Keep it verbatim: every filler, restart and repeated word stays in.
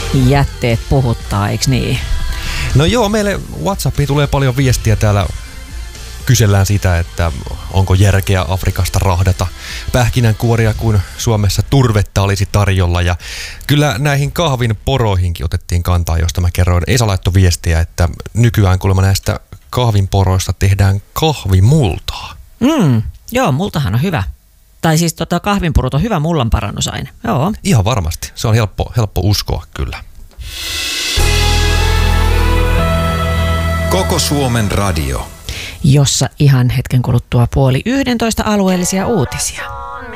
jätteet puhuttaa, eikö niin? No joo, meille WhatsAppiin tulee paljon viestiä täällä. Kysellään sitä, että onko järkeä Afrikasta rahdata pähkinänkuoria, kun Suomessa turvetta olisi tarjolla. Ja kyllä näihin kahvin poroihinkin otettiin kantaa, josta mä kerroin. Esa laittoi viestiä, että nykyään kuulemma näistä kahvinporoista tehdään kahvimultaa. Mm, joo, multahan on hyvä. Tai siis tota, kahvinpurut on hyvä mullan parannusaine. Joo. Ihan varmasti. Se on helppo, helppo uskoa kyllä. Koko Suomen radio. Jossa ihan hetken kuluttua puoli yhdentoista alueellisia uutisia.